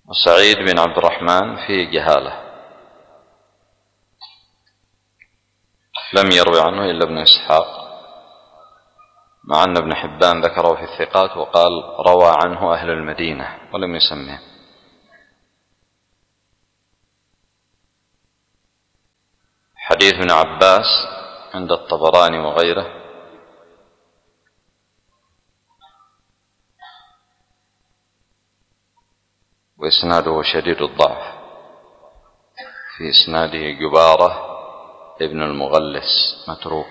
وسعيد بن عبد الرحمن في جهالة، لم يروي عنه إلا ابن إسحاق، مع أن ابن حبان ذكره في الثقات وقال روى عنه أهل المدينة ولم يسمه. حديث ابن عباس عند الطبراني وغيره وإسناده شديد الضعف، في إسناده جبارة ابن المغلس متروك،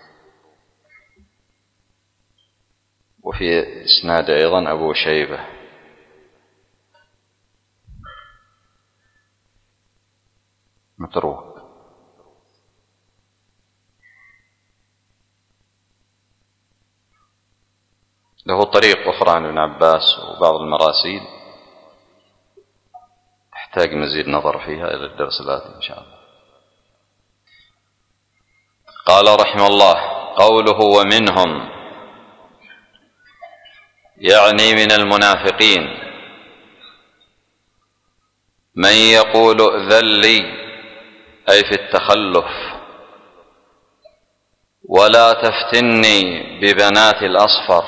وفي إسناد أيضا أبو شيبة متروك. له طريق أخرى عن ابن عباس وبعض المراسيل تحتاج مزيد نظر فيها إلى الدرس الآتي إن شاء الله. قال رحمه الله: قوله ومنهم يعني من المنافقين من يقول ائذن لي، أي في التخلف، ولا تفتني ببنات الأصفر،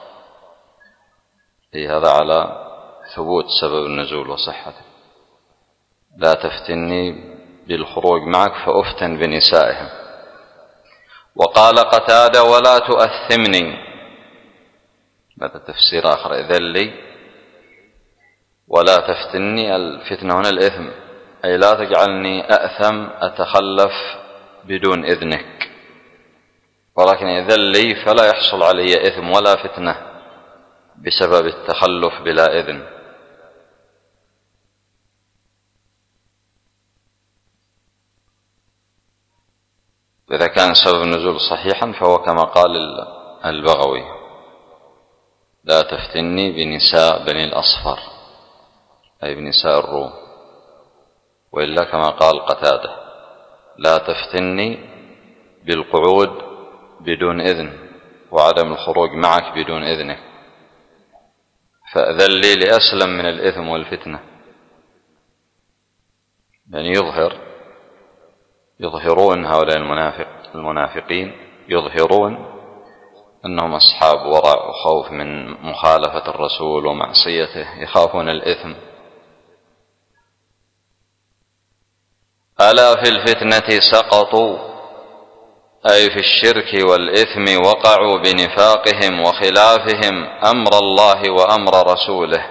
أي هذا على ثبوت سبب النزول وصحته، لا تفتني بالخروج معك فأفتن بنسائهم. وقال قتادة: ولا تؤثمني، هذا تفسير آخر، ائذن لي ولا تفتني، الفتنة هنا الإثم، أي لا تجعلني أأثم أتخلف بدون إذنك، ولكن ائذن لي فلا يحصل علي إثم ولا فتنة بسبب التخلف بلا إذن. إذا كان سبب النزول صحيحا فهو كما قال البغوي: لا تفتني بنساء بني الأصفر، أي بنساء الروم، وإلا كما قال قتادة: لا تفتني بالقعود بدون إذن وعدم الخروج معك بدون إذنك، فأذن لي لأسلم من الإثم والفتنة. يعني يظهرون هؤلاء المنافقين يظهرون أنهم أصحاب ورع وخوف من مخالفة الرسول ومعصيته، يخافون الإثم. ألا في الفتنة سقطوا، أي في الشرك والإثم وقعوا بنفاقهم وخلافهم أمر الله وأمر رسوله،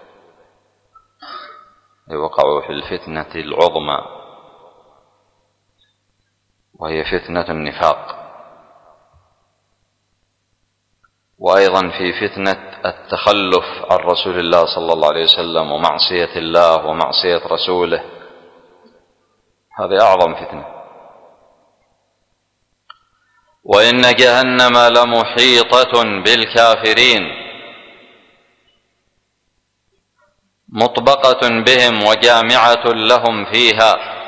أي وقعوا في الفتنة العظمى وهي فتنة النفاق، وأيضا في فتنة التخلف عن رسول الله صلى الله عليه وسلم ومعصية الله ومعصية رسوله، هذه أعظم فتنة. وإن جهنم لمحيطة بالكافرين مطبقة بهم وجامعة لهم فيها،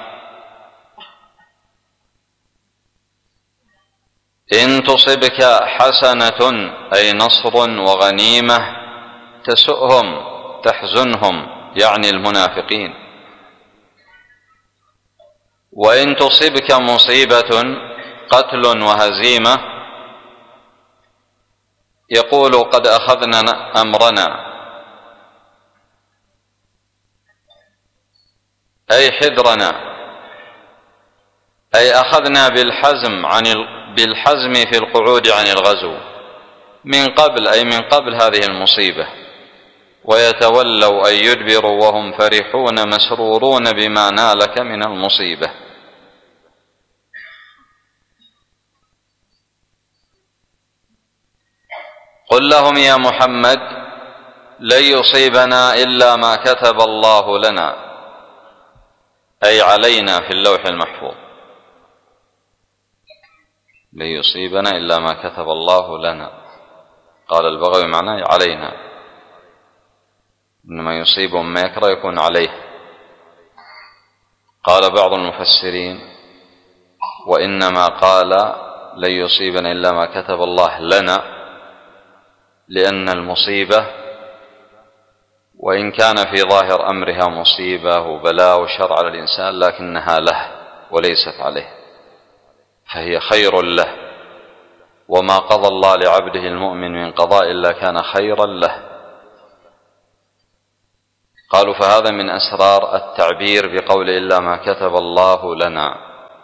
إن تصبك حسنة أي نصر وغنيمة تسؤهم تحزنهم، يعني المنافقين، وإن تصبك مصيبة قتل وهزيمة يقول قد أخذنا أمرنا، أي حذرنا، أي أخذنا بالحزم في القعود عن الغزو من قبل، أي من قبل هذه المصيبة، ويتولوا أي يدبروا وهم فرحون مسرورون بما نالك من المصيبة. قل لهم يا محمد لن يصيبنا إلا ما كتب الله لنا، أي علينا في اللوح المحفوظ، لن يصيبنا إلا ما كتب الله لنا، قال البغوي معناه علينا، إنما يصيبهم ما يكره يكون عليه. قال بعض المفسرين: وإنما قال لن يصيبنا إلا ما كتب الله لنا، لأن المصيبة وإن كان في ظاهر أمرها مصيبة وبلاء وشر على الإنسان لكنها له وليست عليه، فهي خير له، وما قضى الله لعبده المؤمن من قضاء إلا كان خيرا له. قالوا فهذا من أسرار التعبير بقول إلا ما كتب الله لنا.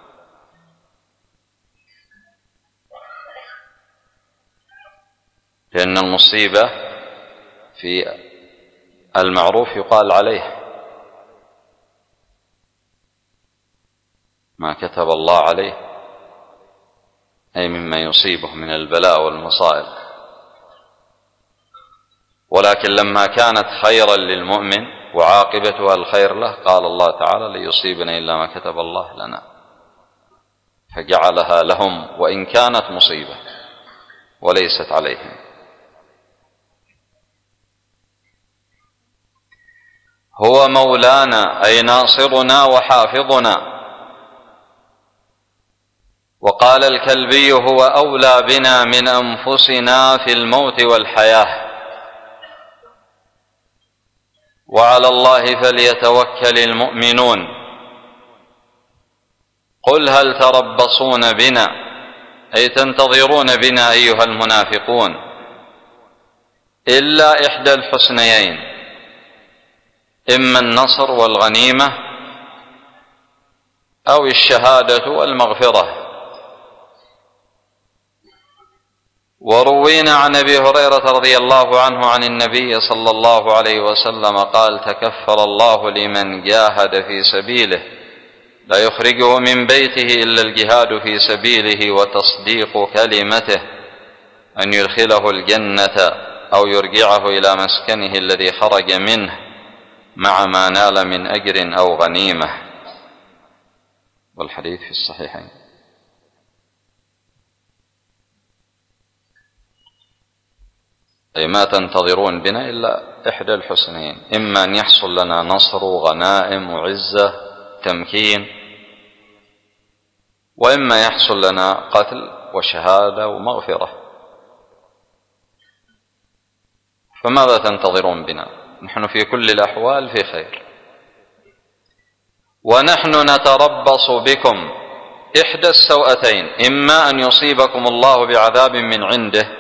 لأن المصيبة في المعروف يقال عليه ما كتب الله عليه، أي مما يصيبه من البلاء والمصائب. ولكن لما كانت خيرا للمؤمن وعاقبتها الخير له قال الله تعالى ليصيبنا إلا ما كتب الله لنا، فجعلها لهم وإن كانت مصيبة وليست عليهم. هو مولانا أي ناصرنا وحافظنا. وقال الكلبي هو أولى بنا من أنفسنا في الموت والحياة، وعلى الله فليتوكل المؤمنون. قل هل تربصون بنا أي تنتظرون بنا أيها المنافقون إلا إحدى الحسنيين، إما النصر والغنيمة أو الشهادة والمغفرة. وروينا عن أبي هريرة رضي الله عنه عن النبي صلى الله عليه وسلم قال تكفل الله لمن جاهد في سبيله لا يخرجه من بيته إلا الجهاد في سبيله وتصديق كلمته أن يدخله الجنة أو يرجعه إلى مسكنه الذي خرج منه مع ما نال من أجر أو غنيمة. والحديث في الصحيحين. أي ما تنتظرون بنا إلا إحدى الحسنين، إما أن يحصل لنا نصر وغنائم وعزة تمكين، وإما يحصل لنا قتل وشهادة ومغفرة. فماذا تنتظرون بنا؟ نحن في كل الأحوال في خير. ونحن نتربص بكم إحدى السوءتين، إما أن يصيبكم الله بعذاب من عنده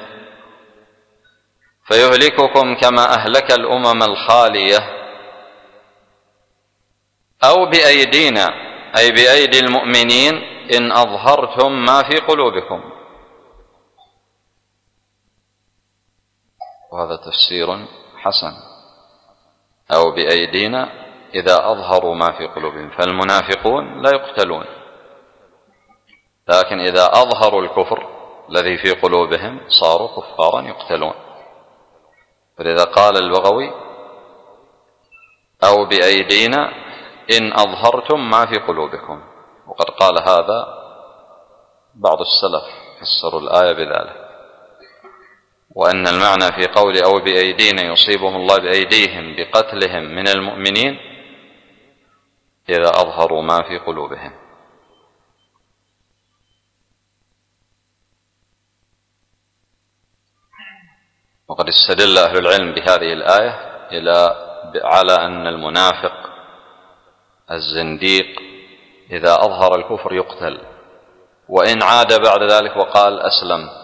فيهلككم كما أهلك الأمم الخالية، أو بأيدينا أي بأيدي المؤمنين إن أظهرتم ما في قلوبكم. وهذا تفسير حسن، أو بأيدينا إذا أظهروا ما في قلوبهم، فالمنافقون لا يقتلون، لكن إذا أظهروا الكفر الذي في قلوبهم صاروا كفارا يقتلون. فلذا قال البغوي أو بأيدينا إن أظهرتم ما في قلوبكم، وقد قال هذا بعض السلف فسروا الآية بذلك، وأن المعنى في قول أو بأيدينا يصيبهم الله بأيديهم بقتلهم من المؤمنين إذا أظهروا ما في قلوبهم. وقد استدل أهل العلم بهذه الآية على أن المنافق الزنديق إذا أظهر الكفر يقتل، وإن عاد بعد ذلك وقال أسلمت،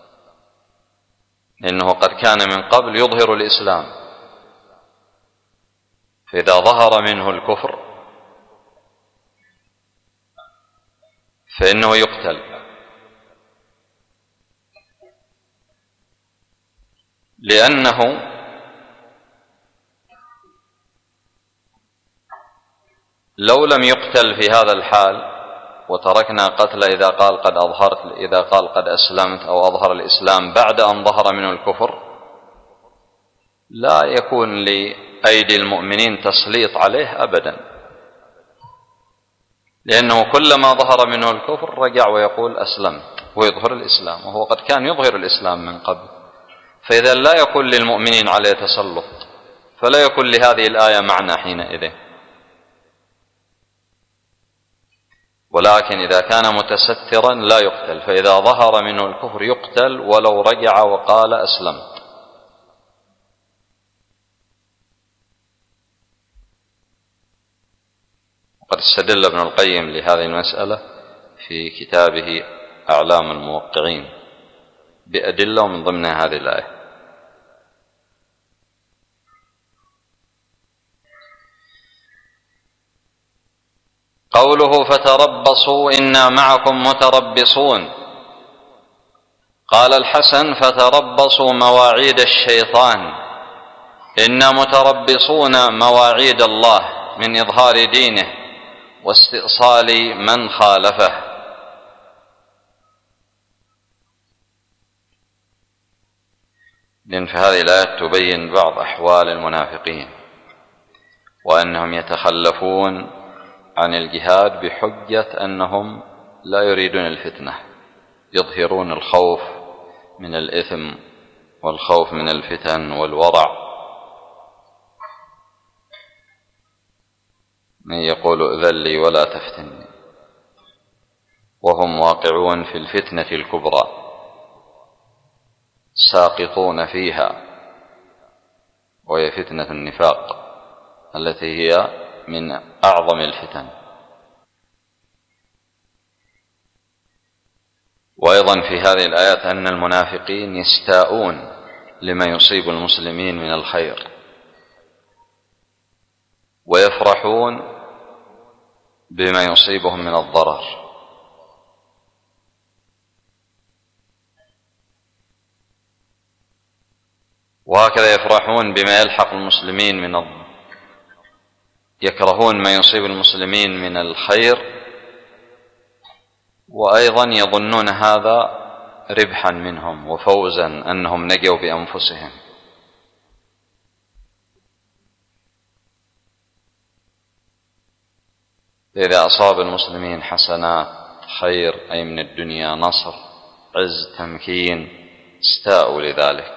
إنه قد كان من قبل يظهر الإسلام، فإذا ظهر منه الكفر فإنه يقتل، لأنه لو لم يقتل في هذا الحال وتركنا قتل إذا قال قد أظهرت، إذا قال قد أسلمت أو أظهر الإسلام بعد أن ظهر منه الكفر، لا يكون لأيدي المؤمنين تسليط عليه أبدا، لأنه كلما ظهر منه الكفر رجع ويقول أسلمت ويظهر الإسلام، وهو قد كان يظهر الإسلام من قبل. فإذا لا يكون للمؤمنين عليه تسلط، فلا يكون لهذه الآية معنى حينئذ. ولكن إذا كان متسترا لا يقتل، فإذا ظهر منه الكفر يقتل ولو رجع وقال أسلمت. قد استدل ابن القيم لهذه المسألة في كتابه أعلام الموقعين بأدلة، ومن ضمنها هذه الآية. قوله فتربصوا إنا معكم متربصون، قال الحسن فتربصوا مواعيد الشيطان، إنا متربصون مواعيد الله من إظهار دينه واستئصال من خالفه. لأن في هذه الآية تبين بعض أحوال المنافقين، وأنهم يتخلفون عن الجهاد بحجة أنهم لا يريدون الفتنة، يظهرون الخوف من الإثم والخوف من الفتن والورع. من يقول ائذن لي ولا تفتني، وهم واقعون في الفتنة الكبرى ساقطون فيها، وهي فتنة النفاق التي هي من أعظم الفتن. وأيضا في هذه الآيات أن المنافقين يستاءون لما يصيب المسلمين من الخير، ويفرحون بما يصيبهم من الضرر، وهكذا يفرحون بما يلحق المسلمين يكرهون ما يصيب المسلمين من الخير، وأيضا يظنون هذا ربحا منهم وفوزا أنهم نجوا بأنفسهم. إذا أصاب المسلمين حسنات خير أي من الدنيا نصر عز تمكين استاءوا لذلك،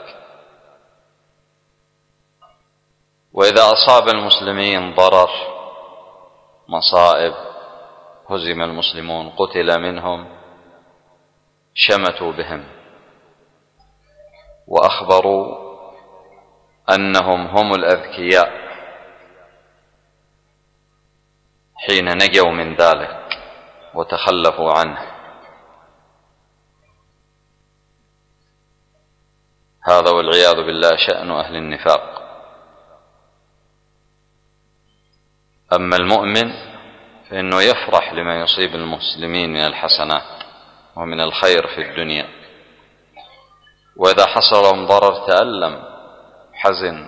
وإذا أصاب المسلمين ضرر مصائب هزم المسلمون قتل منهم شمتوا بهم وأخبروا أنهم هم الأذكياء حين نجوا من ذلك وتخلفوا عنه. هذا والعياذ بالله شأن أهل النفاق. أما المؤمن فإنه يفرح لما يصيب المسلمين من الحسنات ومن الخير في الدنيا، وإذا حصل لهم ضرر تألم حزن.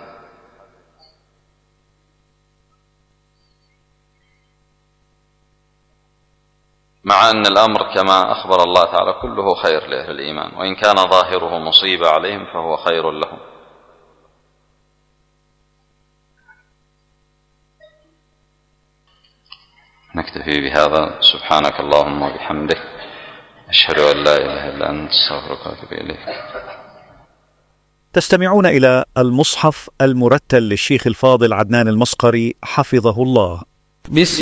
مع أن الأمر كما أخبر الله تعالى كله خير لأهل الإيمان، وإن كان ظاهره مصيبة عليهم فهو خير لهم. نكتفي بهذا. سبحانك اللهم وبحمدك، أشهد أن لا إله إلا أنت، أستغفرك وأتوب إليك. تستمعون إلى المصحف المرتل للشيخ الفاضل عدنان المصقري حفظه الله.